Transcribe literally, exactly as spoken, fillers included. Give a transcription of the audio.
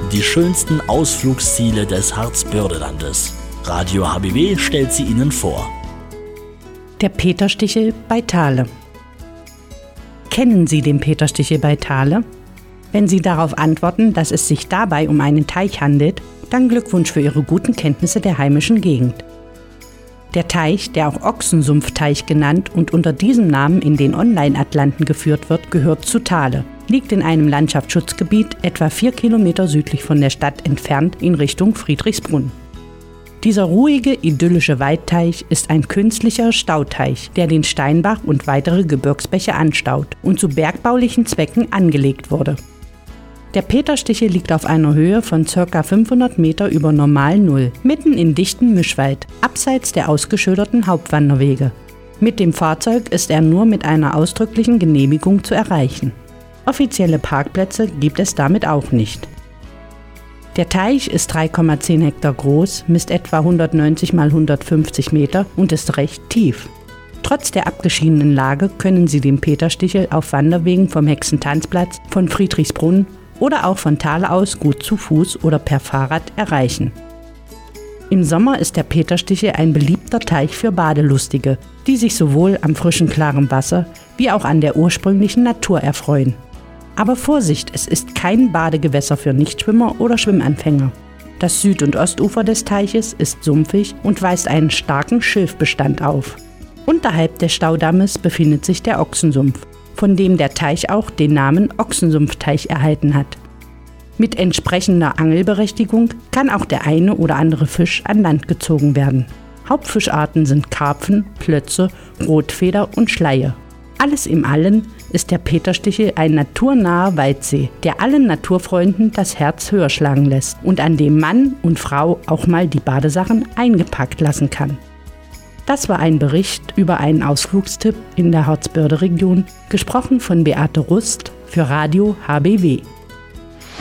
die schönsten Ausflugsziele des Harzbördelandes. Radio H B W stellt sie Ihnen vor. Der Peterstichel bei Thale. Kennen Sie den Peterstichel bei Thale? Wenn Sie darauf antworten, dass es sich dabei um einen Teich handelt, dann Glückwunsch für Ihre guten Kenntnisse der heimischen Gegend. Der Teich, der auch Ochsensumpfteich genannt und unter diesem Namen in den Online-Atlanten geführt wird, gehört zu Thale, liegt in einem Landschaftsschutzgebiet etwa vier Kilometer südlich von der Stadt entfernt in Richtung Friedrichsbrunn. Dieser ruhige, idyllische Waldteich ist ein künstlicher Stauteich, der den Steinbach und weitere Gebirgsbäche anstaut und zu bergbaulichen Zwecken angelegt wurde. Der Peterstichel liegt auf einer Höhe von ca. fünfhundert Meter über Normal Null, mitten in dichtem Mischwald, abseits der ausgeschilderten Hauptwanderwege. Mit dem Fahrzeug ist er nur mit einer ausdrücklichen Genehmigung zu erreichen. Offizielle Parkplätze gibt es damit auch nicht. Der Teich ist drei Komma zehn Hektar groß, misst etwa hundertneunzig mal hundertfünfzig Meter und ist recht tief. Trotz der abgeschiedenen Lage können Sie den Peterstichel auf Wanderwegen vom Hexentanzplatz, von Friedrichsbrunn oder auch von Thale aus gut zu Fuß oder per Fahrrad erreichen. Im Sommer ist der Peterstichel ein beliebter Teich für Badelustige, die sich sowohl am frischen, klaren Wasser wie auch an der ursprünglichen Natur erfreuen. Aber Vorsicht, es ist kein Badegewässer für Nichtschwimmer oder Schwimmanfänger. Das Süd- und Ostufer des Teiches ist sumpfig und weist einen starken Schilfbestand auf. Unterhalb des Staudammes befindet sich der Ochsensumpf, von dem der Teich auch den Namen Ochsensumpfteich erhalten hat. Mit entsprechender Angelberechtigung kann auch der eine oder andere Fisch an Land gezogen werden. Hauptfischarten sind Karpfen, Plötze, Rotfeder und Schleie. Alles im Allen ist der Peterstichel ein naturnaher Waldsee, der allen Naturfreunden das Herz höher schlagen lässt und an dem Mann und Frau auch mal die Badesachen eingepackt lassen kann. Das war ein Bericht über einen Ausflugstipp in der Harzbörde-Region, gesprochen von Beate Rust für Radio H B W.